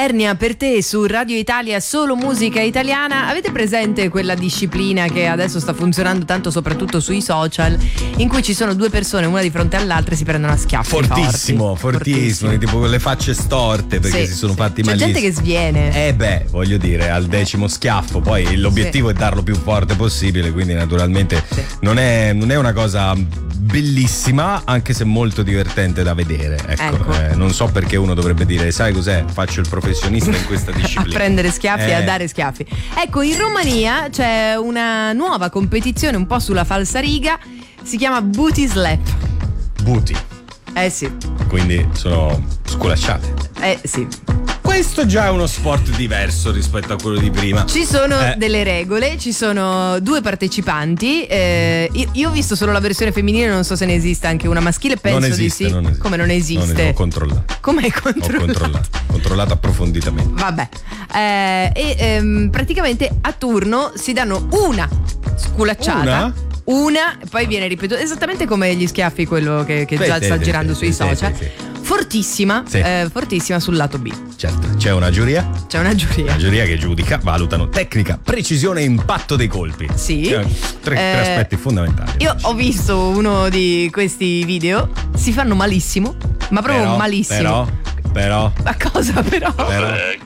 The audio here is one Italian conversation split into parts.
Ernia per te su Radio Italia, solo musica italiana. Avete presente quella disciplina che adesso sta funzionando tanto soprattutto sui social, in cui ci sono due persone una di fronte all'altra e si prendono a schiaffi fortissimo, tipo con le facce storte perché si sono fatti malissimo. C'è gente che sviene. Voglio dire, al 10° schiaffo poi l'obiettivo è darlo più forte possibile, quindi naturalmente non è una cosa bellissima, anche se molto divertente da vedere, ecco. Non so perché uno dovrebbe dire, sai cos'è, faccio il professionista in questa disciplina. A prendere schiaffi e a dare schiaffi. Ecco, in Romania c'è una nuova competizione un po' sulla falsariga, si chiama Booty Slap. Booty. Sì. Quindi sono sculacciate. Sì. Questo già è uno sport diverso rispetto a quello di prima. Ci sono delle regole, ci sono 2 partecipanti. Io ho visto solo la versione femminile, non so se ne esiste anche una maschile, penso non esiste, di sì. Non esiste. Come non esiste? Ho controllato. Come hai controllato? Ho controllato approfonditamente. Vabbè. Praticamente a turno si danno una sculacciata. Una, poi viene ripetuto esattamente come gli schiaffi, quello che già sta girando sui social. Fortissima, fortissima sul lato B. Certo, c'è una giuria. Una giuria che giudica, valutano tecnica, precisione e impatto dei colpi. Sì. Tre aspetti fondamentali. Io ho visto uno di questi video, si fanno malissimo, ma proprio malissimo. Però. Ma cosa però? Dai,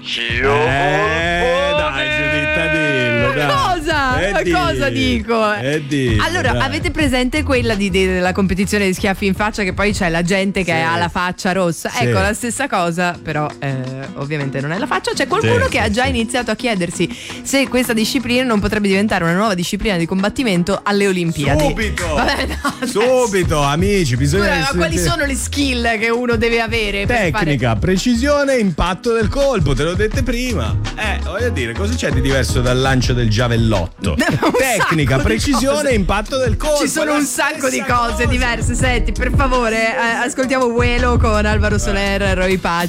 Giuditta, dillo, dai. Cosa dico? Allora, avete presente quella della competizione di schiaffi in faccia, che poi c'è la gente che ha la faccia rossa? Ecco, la stessa cosa, però ovviamente non è la faccia. C'è qualcuno che ha già iniziato a chiedersi se questa disciplina non potrebbe diventare una nuova disciplina di combattimento alle Olimpiadi. Subito, amici, bisogna. Ma quali sono le skill che uno deve avere? Tecnica, precisione, impatto del colpo, te l'ho detto prima. Voglio dire, cosa c'è di diverso dal lancio del giavellotto? Tecnica, precisione, impatto del colpo. Ci sono un sacco di cose diverse. Senti, per favore, ascoltiamo Vuelo con Alvaro Soler, Roy Pace.